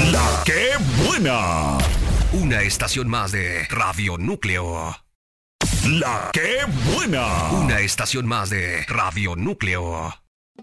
La que buena. Una estación más de Radio Núcleo. La que buena. Una estación más de Radio Núcleo.